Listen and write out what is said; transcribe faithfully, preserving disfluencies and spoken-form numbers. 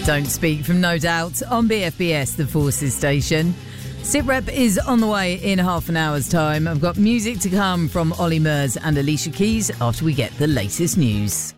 Don't Speak from No Doubt on B F B S, the Forces station. SitRep is on the way in half an hour's time. I've got music to come from Ollie Murs and Alicia Keys after we get the latest news.